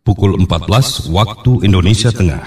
Pukul 14 waktu Indonesia Tengah.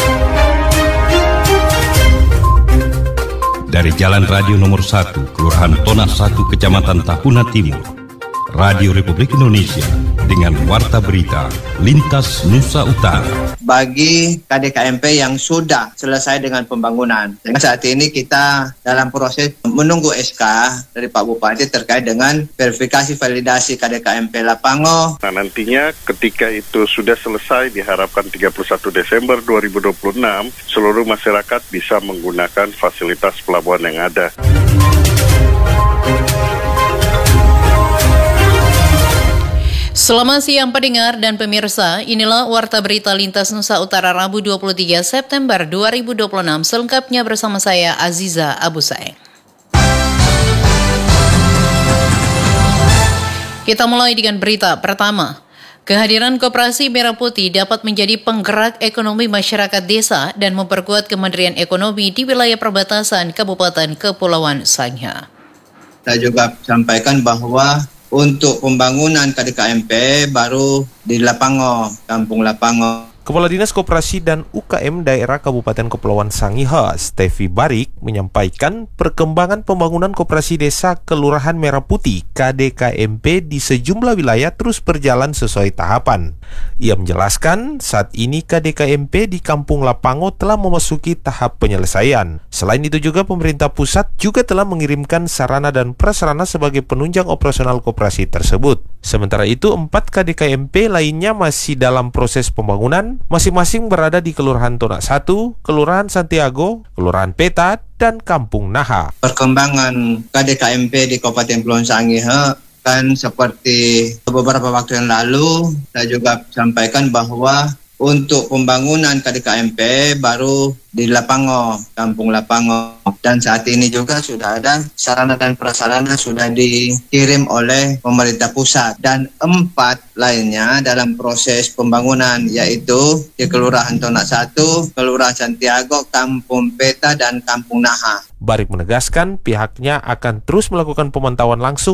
Dari Jalan Radio Nomor 1, Kelurahan Tonak 1, Kecamatan Tahuna Timur, Radio Republik Indonesia dengan warta berita Lintas Nusa Utara. Bagi KDKMP yang sudah selesai dengan pembangunan. Dan saat ini kita dalam proses menunggu SK dari Pak Bupati terkait dengan verifikasi validasi KDKMP Lapango. Nah, nantinya ketika itu sudah selesai diharapkan 31 Desember 2026, seluruh masyarakat bisa menggunakan fasilitas pelabuhan yang ada. Selamat siang pendengar dan pemirsa, inilah Warta Berita Lintas Nusa Utara Rabu 23 September 2026, selengkapnya bersama saya Aziza Abu Saeng. Kita mulai dengan berita pertama. Kehadiran Koperasi Merah Putih dapat menjadi penggerak ekonomi masyarakat desa dan memperkuat Kementerian Ekonomi di wilayah perbatasan Kabupaten Kepulauan Sangha. Saya juga sampaikan bahwa untuk pembangunan KDKMP baru di Lapango, Kampung Lapango. Kepala Dinas Koperasi dan UKM Daerah Kabupaten Kepulauan Sangihe, Stevi Barik, menyampaikan perkembangan pembangunan koperasi desa Kelurahan Merah Putih KDKMP di sejumlah wilayah terus berjalan sesuai tahapan. Ia menjelaskan saat ini KDKMP di Kampung Lapango telah memasuki tahap penyelesaian. Selain itu juga pemerintah pusat juga telah mengirimkan sarana dan prasarana sebagai penunjang operasional koperasi tersebut. Sementara itu 4 KDKMP lainnya masih dalam proses pembangunan, masing-masing berada di Kelurahan Tonak 1, Kelurahan Santiago, Kelurahan Peta, dan Kampung Naha. Perkembangan KDKMP di Kabupaten Kepulauan Sangihe kan seperti beberapa waktu yang lalu, saya juga sampaikan bahwa untuk pembangunan KDKMP baru di Lapango, Kampung Lapango. Dan saat ini juga sudah ada sarana dan prasarana sudah dikirim oleh pemerintah pusat. Dan 4 lainnya dalam proses pembangunan, yaitu di Kelurahan Tonak 1, Kelurahan Santiago, Kampung Peta, dan Kampung Naha. Barik menegaskan pihaknya akan terus melakukan pemantauan langsung